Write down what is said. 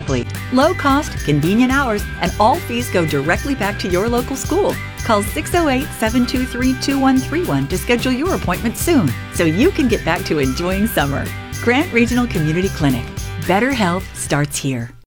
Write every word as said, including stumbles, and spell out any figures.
athlete. Low cost, convenient hours, and all fees go directly back to your local school. Call six oh eight, seven two three, two one three one to schedule your appointment soon so you can get back to enjoying summer. Grant Regional Community Clinic. Better health starts here.